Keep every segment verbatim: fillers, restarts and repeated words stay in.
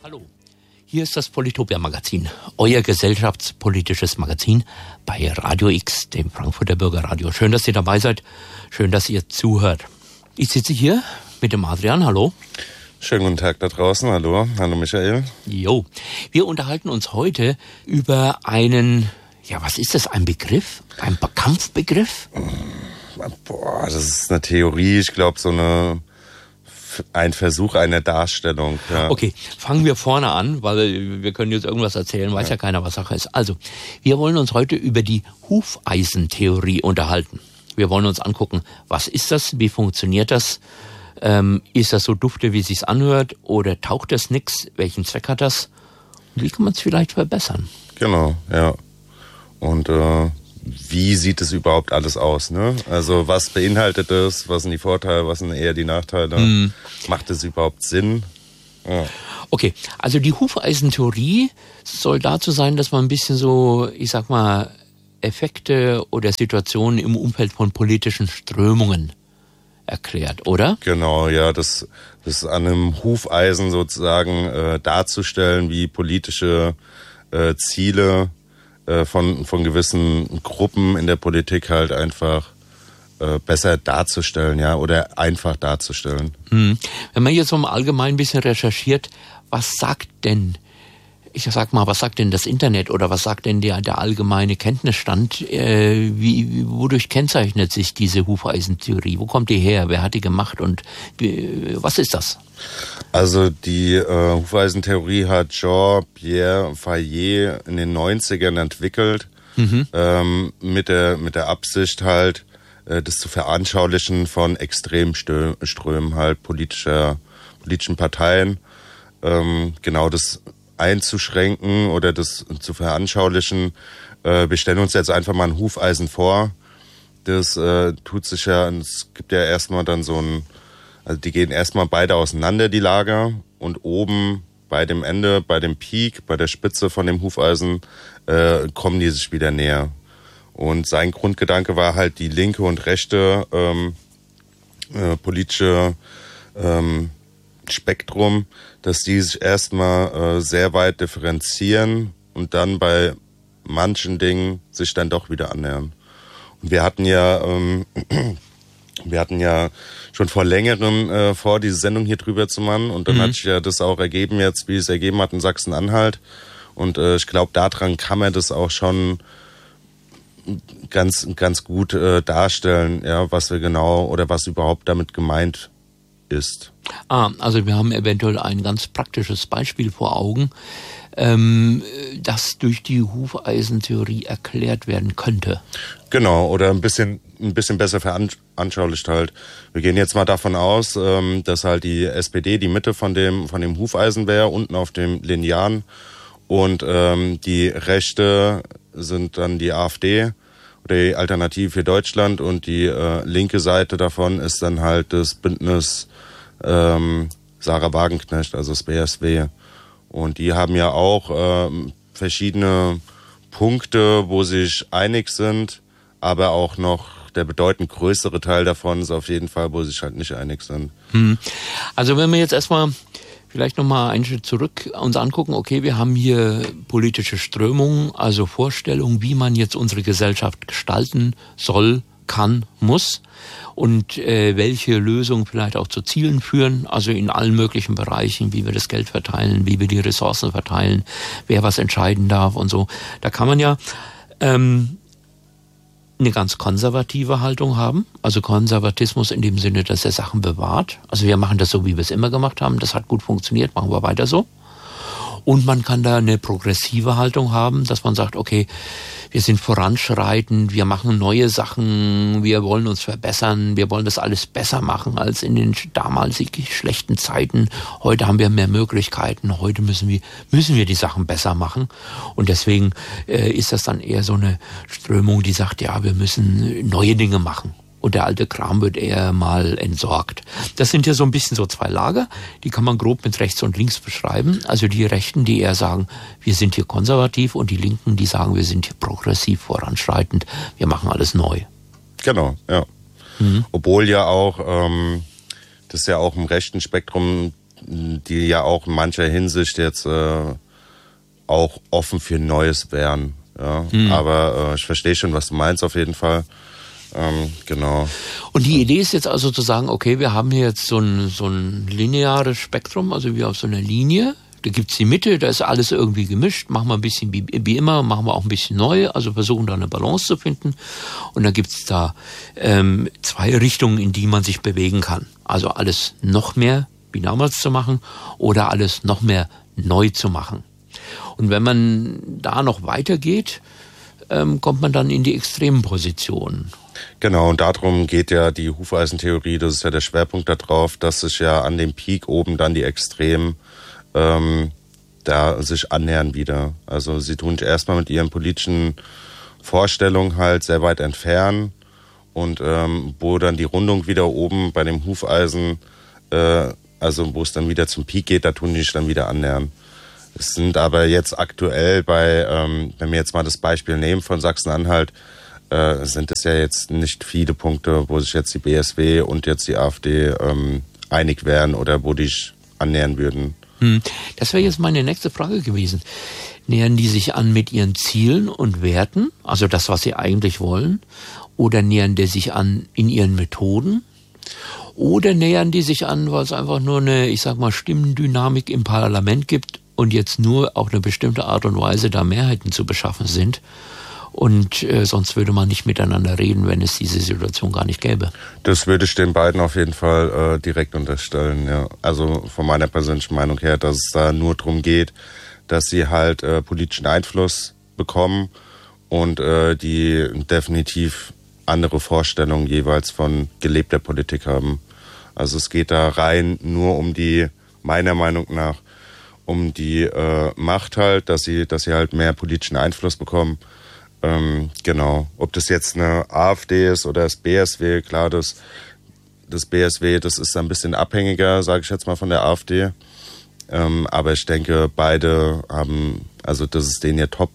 Hallo, hier ist das Politopia-Magazin, euer gesellschaftspolitisches Magazin bei Radio X, dem Frankfurter Bürgerradio. Schön, dass ihr dabei seid, schön, dass ihr zuhört. Ich sitze hier mit dem Adrian, hallo. Schönen guten Tag da draußen, hallo, hallo Michael. Jo, wir unterhalten uns heute über einen, ja was ist das, ein Begriff, ein Kampfbegriff? Boah, das ist eine Theorie, ich glaube so eine... ein Versuch einer Darstellung. Ja. Okay, fangen wir vorne an, weil wir können jetzt irgendwas erzählen, weiß ja, ja keiner, was Sache ist. Also, wir wollen uns heute über die Hufeisentheorie unterhalten. Wir wollen uns angucken, was ist das, wie funktioniert das, ähm, ist das so dufte, wie es sich anhört, oder taugt das nix, welchen Zweck hat das, und wie kann man es vielleicht verbessern? Genau, ja. Und äh, wie sieht es überhaupt alles aus, ne? Also was beinhaltet es, was sind die Vorteile, was sind eher die Nachteile? Mm. Macht es überhaupt Sinn? Ja. Okay, also die Hufeisentheorie soll dazu sein, dass man ein bisschen so, ich sag mal, Effekte oder Situationen im Umfeld von politischen Strömungen erklärt, oder? Genau, ja, das, das an einem Hufeisen sozusagen äh, darzustellen, wie politische äh, Ziele von von gewissen Gruppen in der Politik halt einfach äh, besser darzustellen, ja, oder einfach darzustellen. Hm. Wenn man jetzt so im Allgemeinen ein bisschen recherchiert, was sagt denn, ich sag mal, was sagt denn das Internet oder was sagt denn der der allgemeine Kenntnisstand, äh, wie wodurch kennzeichnet sich diese Hufeisentheorie? Wo kommt die her? Wer hat die gemacht und wie, was ist das? Also die äh, Hufeisentheorie hat Jean-Pierre Fayet in den neunzigern entwickelt, mhm. ähm, mit der mit der Absicht halt, äh, das zu veranschaulichen von Extremströmen halt politischer politischen Parteien, ähm, genau das einzuschränken oder das zu veranschaulichen. Äh, wir stellen uns jetzt einfach mal ein Hufeisen vor. Das äh, tut sich ja, es gibt ja erstmal dann so ein, also die gehen erstmal beide auseinander, die Lager, und oben bei dem Ende, bei dem Peak, bei der Spitze von dem Hufeisen, äh, kommen die sich wieder näher. Und sein Grundgedanke war halt die linke und rechte ähm, äh, politische ähm, Spektrum, dass die sich erstmal äh, sehr weit differenzieren und dann bei manchen Dingen sich dann doch wieder annähern. Und wir hatten ja ähm, wir hatten ja schon vor längerem äh, vor, diese Sendung hier drüber zu machen, und dann mhm. hat sich ja das auch ergeben jetzt, wie es ergeben hat in Sachsen-Anhalt, und äh, ich glaube, daran kann man das auch schon ganz ganz gut äh, darstellen, ja, was wir genau oder was überhaupt damit gemeint ist. Ah, also wir haben eventuell ein ganz praktisches Beispiel vor Augen, ähm, das durch die Hufeisentheorie erklärt werden könnte. Genau, oder ein bisschen ein bisschen besser veranschaulicht halt. Wir gehen jetzt mal davon aus, ähm, dass halt die S P D die Mitte von dem von dem Hufeisen wäre, unten auf dem Linearen, und ähm, die Rechte sind dann die AfD oder die Alternative für Deutschland, und die äh, linke Seite davon ist dann halt das Bündnis ähm, Sarah Wagenknecht, also das B S W. Und die haben ja auch ähm, verschiedene Punkte, wo sie sich einig sind, aber auch noch der bedeutend größere Teil davon ist auf jeden Fall, wo sie sich halt nicht einig sind. Hm. Also wenn wir jetzt erstmal vielleicht nochmal einen Schritt zurück uns angucken, okay, wir haben hier politische Strömungen, also Vorstellungen, wie man jetzt unsere Gesellschaft gestalten soll, kann, muss, und äh, welche Lösungen vielleicht auch zu Zielen führen, also in allen möglichen Bereichen, wie wir das Geld verteilen, wie wir die Ressourcen verteilen, wer was entscheiden darf und so. Da kann man ja ähm, eine ganz konservative Haltung haben, also Konservatismus in dem Sinne, dass er Sachen bewahrt. Also wir machen das so, wie wir es immer gemacht haben, das hat gut funktioniert, machen wir weiter so. Und man kann da eine progressive Haltung haben, dass man sagt, okay, wir sind voranschreitend, wir machen neue Sachen, wir wollen uns verbessern, wir wollen das alles besser machen als in den damaligen schlechten Zeiten. Heute haben wir mehr Möglichkeiten, heute müssen wir müssen wir die Sachen besser machen. Und deswegen äh, ist das dann eher so eine Strömung, die sagt, ja, wir müssen neue Dinge machen. Und der alte Kram wird eher mal entsorgt. Das sind ja so ein bisschen so zwei Lager, die kann man grob mit rechts und links beschreiben. Also die Rechten, die eher sagen, wir sind hier konservativ, und die Linken, die sagen, wir sind hier progressiv, voranschreitend, wir machen alles neu. Genau, ja. Mhm. Obwohl ja auch, ähm, das ja auch im rechten Spektrum die ja auch in mancher Hinsicht jetzt äh, auch offen für Neues wären. Ja? Mhm. Aber äh, ich verstehe schon, was du meinst auf jeden Fall. Ähm, genau. Und die Idee ist jetzt also zu sagen, okay, wir haben hier jetzt so ein, so ein lineares Spektrum, also wie auf so einer Linie. Da gibt's die Mitte, da ist alles irgendwie gemischt, machen wir ein bisschen wie, wie immer, machen wir auch ein bisschen neu, also versuchen da eine Balance zu finden. Und dann gibt's da ähm, zwei Richtungen, in die man sich bewegen kann. Also alles noch mehr wie damals zu machen oder alles noch mehr neu zu machen. Und wenn man da noch weitergeht, ähm, kommt man dann in die extremen Positionen. Genau, und darum geht ja die Hufeisentheorie, das ist ja der Schwerpunkt darauf, dass sich ja an dem Peak oben dann die Extremen ähm, da sich annähern wieder. Also sie tun sich erstmal mit ihren politischen Vorstellungen halt sehr weit entfernen und ähm, wo dann die Rundung wieder oben bei dem Hufeisen, äh, also wo es dann wieder zum Peak geht, da tun die sich dann wieder annähern. Es sind aber jetzt aktuell bei, ähm, wenn wir jetzt mal das Beispiel nehmen von Sachsen-Anhalt, äh, sind es ja jetzt nicht viele Punkte, wo sich jetzt die B S W und jetzt die AfD ähm, einig wären oder wo die sich annähern würden. Hm. Das wäre jetzt meine nächste Frage gewesen. Nähern die sich an mit ihren Zielen und Werten, also das, was sie eigentlich wollen, oder nähern die sich an in ihren Methoden? Oder nähern die sich an, weil es einfach nur eine, ich sag mal, Stimmendynamik im Parlament gibt und jetzt nur auf eine bestimmte Art und Weise da Mehrheiten zu beschaffen sind? Und äh, sonst würde man nicht miteinander reden, wenn es diese Situation gar nicht gäbe. Das würde ich den beiden auf jeden Fall äh, direkt unterstellen, ja. Also von meiner persönlichen Meinung her, dass es da nur darum geht, dass sie halt äh, politischen Einfluss bekommen und äh, die definitiv andere Vorstellungen jeweils von gelebter Politik haben. Also es geht da rein nur um die, meiner Meinung nach, um die äh, Macht halt, dass sie, dass sie halt mehr politischen Einfluss bekommen. Ähm, genau. Ob das jetzt eine AfD ist oder das B S W, klar, das, das B S W, das ist ein bisschen abhängiger, sage ich jetzt mal, von der AfD. Ähm, aber ich denke, beide haben, also das ist denen ja top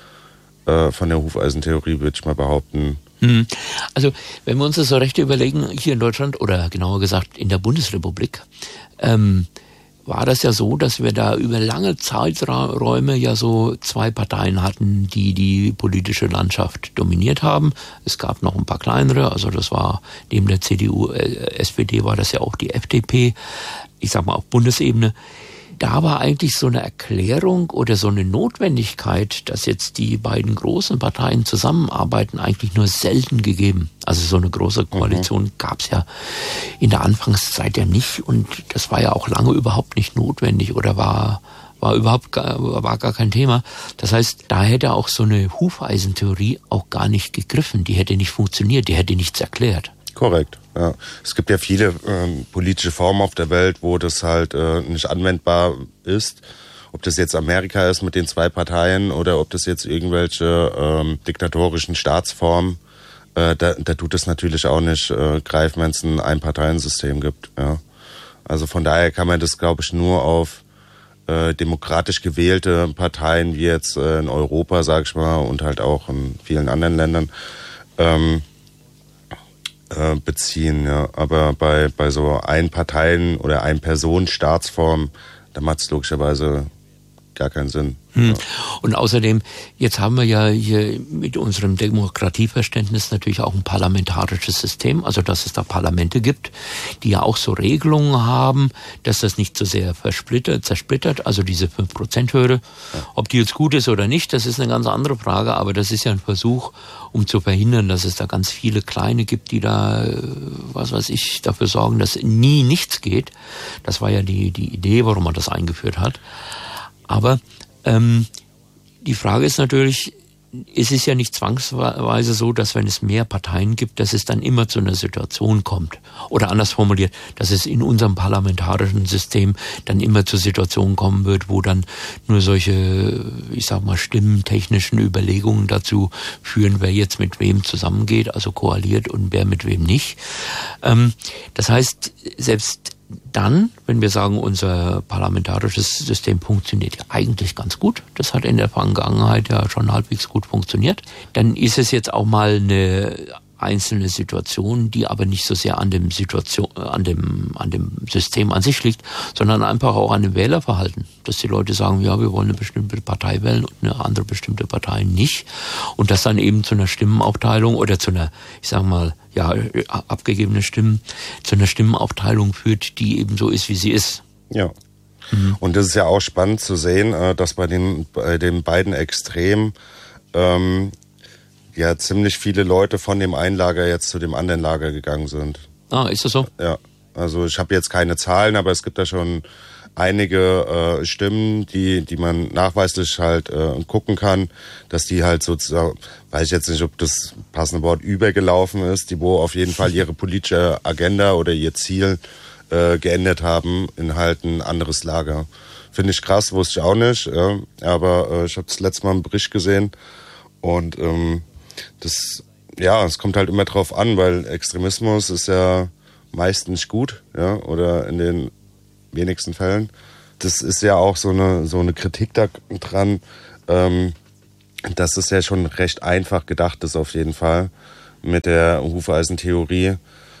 äh, von der Hufeisentheorie, würde ich mal behaupten. Also wenn wir uns das so recht überlegen, hier in Deutschland oder genauer gesagt in der Bundesrepublik, ähm, war das ja so, dass wir da über lange Zeiträume ja so zwei Parteien hatten, die die politische Landschaft dominiert haben. Es gab noch ein paar kleinere, also das war neben der C D U, äh, S P D war das ja auch die F D P, ich sag mal auf Bundesebene. Da war eigentlich so eine Erklärung oder so eine Notwendigkeit, dass jetzt die beiden großen Parteien zusammenarbeiten, eigentlich nur selten gegeben. Also so eine große Koalition mhm. gab es ja in der Anfangszeit ja nicht und das war ja auch lange überhaupt nicht notwendig oder war war überhaupt gar, war gar kein Thema. Das heißt, da hätte auch so eine Hufeisentheorie auch gar nicht gegriffen. Die hätte nicht funktioniert, die hätte nichts erklärt. Korrekt, ja. Es gibt ja viele ähm, politische Formen auf der Welt, wo das halt äh, nicht anwendbar ist. Ob das jetzt Amerika ist mit den zwei Parteien oder ob das jetzt irgendwelche ähm, diktatorischen Staatsformen, äh, da, da tut es natürlich auch nicht äh, greifen, wenn es ein Einparteiensystem gibt. Ja. Also von daher kann man das, glaube ich, nur auf äh, demokratisch gewählte Parteien wie jetzt äh, in Europa, sag ich mal, und halt auch in vielen anderen Ländern ähm, beziehen, ja. Aber bei, bei so Einparteien- oder Ein-Personen-Staatsformen, da macht es logischerweise gar keinen Sinn. Hm. Ja. Und außerdem, jetzt haben wir ja hier mit unserem Demokratieverständnis natürlich auch ein parlamentarisches System, also dass es da Parlamente gibt, die ja auch so Regelungen haben, dass das nicht so sehr versplittert, zersplittert, also diese fünf Prozent Hürde. Ja. Ob die jetzt gut ist oder nicht, das ist eine ganz andere Frage, aber das ist ja ein Versuch, um zu verhindern, dass es da ganz viele Kleine gibt, die da, was weiß ich, dafür sorgen, dass nie nichts geht. Das war ja die, die Idee, warum man das eingeführt hat. Aber ähm, die Frage ist natürlich, es ist ja nicht zwangsweise so, dass wenn es mehr Parteien gibt, dass es dann immer zu einer Situation kommt. Oder anders formuliert, dass es in unserem parlamentarischen System dann immer zur Situation kommen wird, wo dann nur solche, ich sag mal, stimmtechnischen Überlegungen dazu führen, wer jetzt mit wem zusammengeht, also koaliert und wer mit wem nicht. Ähm, das heißt, selbst dann, wenn wir sagen, unser parlamentarisches System funktioniert ja eigentlich ganz gut, das hat in der Vergangenheit ja schon halbwegs gut funktioniert, dann ist es jetzt auch mal eine einzelne Situation, die aber nicht so sehr an dem Situation, an dem, an dem System an sich liegt, sondern einfach auch an dem Wählerverhalten. Dass die Leute sagen, ja, wir wollen eine bestimmte Partei wählen und eine andere bestimmte Partei nicht. Und das dann eben zu einer Stimmenaufteilung oder zu einer, ich sage mal, ja, abgegebene Stimmen, zu einer Stimmenaufteilung führt, die eben so ist, wie sie ist. Ja. Mhm. Und das ist ja auch spannend zu sehen, dass bei den, bei den beiden Extremen ähm, ja ziemlich viele Leute von dem einen Lager jetzt zu dem anderen Lager gegangen sind. Ah, ist das so? Ja, also ich habe jetzt keine Zahlen, aber es gibt da schon einige äh, Stimmen, die die man nachweislich halt äh, gucken kann, dass die halt sozusagen, weiß ich jetzt nicht, ob das passende Wort übergelaufen ist, die wo auf jeden Fall ihre politische Agenda oder ihr Ziel äh, geändert haben in halt ein anderes Lager. Finde ich krass, wusste ich auch nicht, ja, aber äh, ich habe das letzte Mal einen Bericht gesehen und ähm, das, ja, es kommt halt immer drauf an, weil Extremismus ist ja meist nicht gut, ja, oder in den wenigsten Fällen. Das ist ja auch so eine so eine Kritik da dran, ähm, dass es ja schon recht einfach gedacht ist auf jeden Fall mit der Hufeisentheorie,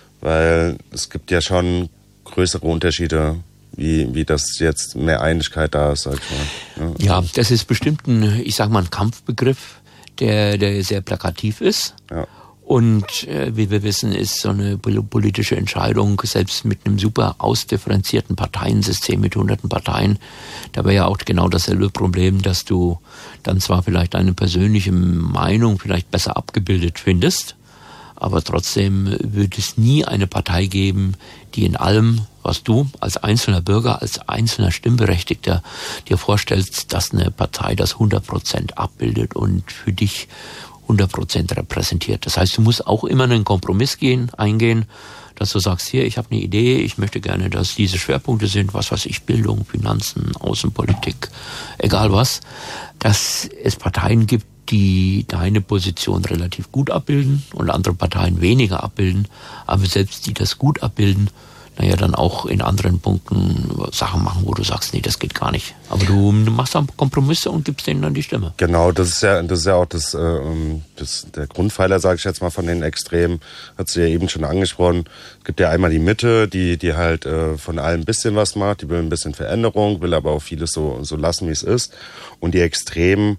weil es gibt ja schon größere Unterschiede, wie wie das jetzt mehr Einigkeit da ist, sag ich mal. Ja, ja, das ist bestimmt ein, ich sag mal, ein Kampfbegriff, der der sehr plakativ ist. Ja. Und äh, wie wir wissen, ist so eine politische Entscheidung, selbst mit einem super ausdifferenzierten Parteiensystem mit hunderten Parteien, dabei ja auch genau dasselbe Problem, dass du dann zwar vielleicht deine persönliche Meinung vielleicht besser abgebildet findest, aber trotzdem wird es nie eine Partei geben, die in allem, was du als einzelner Bürger, als einzelner Stimmberechtigter dir vorstellst, dass eine Partei das hundert Prozent abbildet und für dich hundert Prozent repräsentiert. Das heißt, du musst auch immer einen Kompromiss gehen, eingehen, dass du sagst, hier, ich habe eine Idee, ich möchte gerne, dass diese Schwerpunkte sind, was weiß ich, Bildung, Finanzen, Außenpolitik, egal was, dass es Parteien gibt, die deine Position relativ gut abbilden und andere Parteien weniger abbilden, aber selbst die das gut abbilden, naja, dann auch in anderen Punkten Sachen machen, wo du sagst, nee, das geht gar nicht. Aber du machst dann Kompromisse und gibst denen dann die Stimme. Genau, das ist ja, das ist ja auch das, äh, das der Grundpfeiler, sage ich jetzt mal, von den Extremen. Hat sie ja eben schon angesprochen. Es gibt ja einmal die Mitte, die die halt äh, von allem ein bisschen was macht, die will ein bisschen Veränderung, will aber auch vieles so so lassen, wie es ist. Und die Extremen,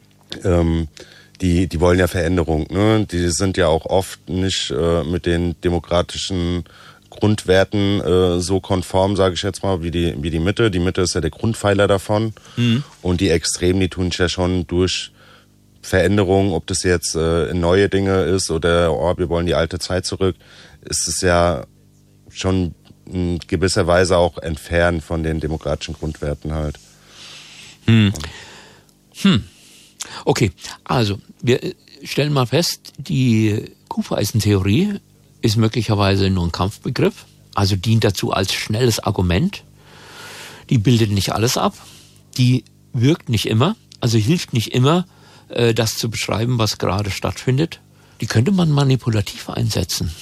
ähm, die die wollen ja Veränderung. Ne? Die sind ja auch oft nicht äh, mit den demokratischen Grundwerten äh, so konform, sage ich jetzt mal, wie die wie die Mitte. Die Mitte ist ja der Grundpfeiler davon. Mhm. Und die Extremen, die tun es ja schon durch Veränderungen, ob das jetzt äh, in neue Dinge ist oder oh, wir wollen die alte Zeit zurück, ist es ja schon in gewisser Weise auch entfernt von den demokratischen Grundwerten halt. Hm. Hm. Okay, also wir stellen mal fest, die Hufeisentheorie ist möglicherweise nur ein Kampfbegriff, also dient dazu als schnelles Argument. Die bildet nicht alles ab, die wirkt nicht immer, also hilft nicht immer, äh, das zu beschreiben, was gerade stattfindet. Die könnte man manipulativ einsetzen.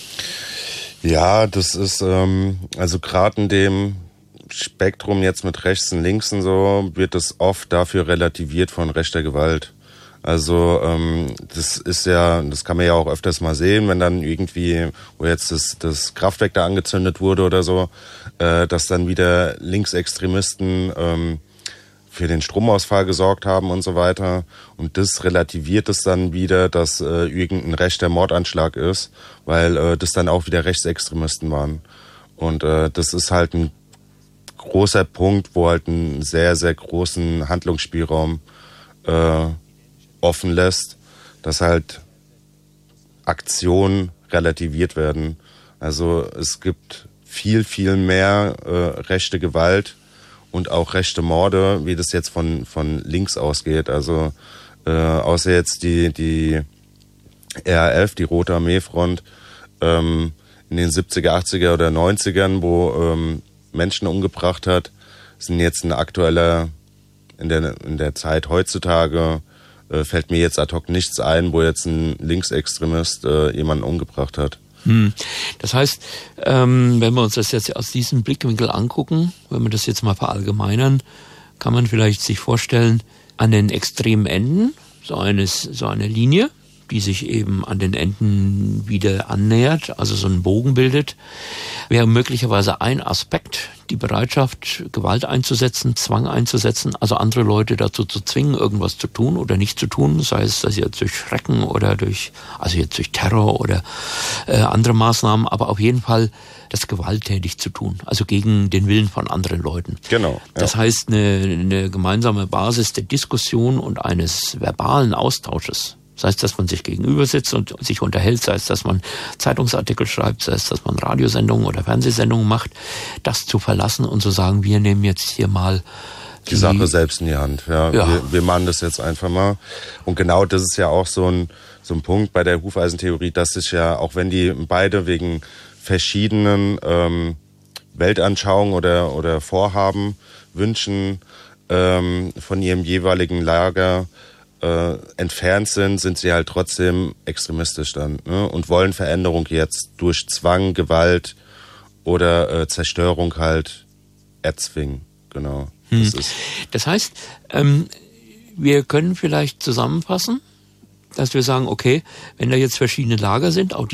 Ja, das ist, ähm, also gerade in dem Spektrum jetzt mit rechts und links und so, wird es oft dafür relativiert von rechter Gewalt. Also ähm, das ist ja, das kann man ja auch öfters mal sehen, wenn dann irgendwie, wo jetzt das, das Kraftwerk da angezündet wurde oder so, äh, dass dann wieder Linksextremisten ähm, für den Stromausfall gesorgt haben und so weiter. Und das relativiert es dann wieder, dass äh, irgendein rechter Mordanschlag ist, weil äh, das dann auch wieder Rechtsextremisten waren. Und äh, das ist halt ein großer Punkt, wo halt einen sehr, sehr großen Handlungsspielraum äh, offen lässt, dass halt Aktionen relativiert werden. Also es gibt viel, viel mehr äh, rechte Gewalt und auch rechte Morde, wie das jetzt von von links ausgeht. Also äh, außer jetzt die die R A F, die Rote Armeefront, ähm, in den siebziger, achtziger oder neunzigern, wo ähm, Menschen umgebracht hat, sind jetzt ein aktueller, in der in der Zeit heutzutage, äh, fällt mir jetzt ad hoc nichts ein, wo jetzt ein Linksextremist äh, jemanden umgebracht hat. Hm. Das heißt, ähm, wenn wir uns das jetzt aus diesem Blickwinkel angucken, wenn wir das jetzt mal verallgemeinern, kann man vielleicht sich vorstellen, an den extremen Enden so, eines, so eine Linie, die sich eben an den Enden wieder annähert, also so einen Bogen bildet, wäre möglicherweise ein Aspekt, die Bereitschaft, Gewalt einzusetzen, Zwang einzusetzen, also andere Leute dazu zu zwingen, irgendwas zu tun oder nicht zu tun, sei es das jetzt durch Schrecken oder durch, also jetzt durch Terror oder äh, andere Maßnahmen, aber auf jeden Fall das gewalttätig zu tun, also gegen den Willen von anderen Leuten. Genau. Ja. Das heißt, eine, eine gemeinsame Basis der Diskussion und eines verbalen Austausches, sei es, dass man sich gegenüber sitzt und sich unterhält, sei es, dass man Zeitungsartikel schreibt, sei es, dass man Radiosendungen oder Fernsehsendungen macht, das zu verlassen und zu sagen, wir nehmen jetzt hier mal die, die Sache selbst in die Hand. Ja, ja. Wir, wir machen das jetzt einfach mal. Und genau das ist ja auch so ein, so ein Punkt bei der Hufeisentheorie, dass sich ja, auch wenn die beide wegen verschiedenen ähm, Weltanschauungen oder, oder Vorhaben, Wünschen ähm, von ihrem jeweiligen Lager äh, entfernt sind, sind sie halt trotzdem extremistisch dann, ne? Und wollen Veränderung jetzt durch Zwang, Gewalt oder äh, Zerstörung halt erzwingen. Genau. Hm. Das ist das heißt, ähm, wir können vielleicht zusammenfassen, dass wir sagen, okay, wenn da jetzt verschiedene Lager sind, auch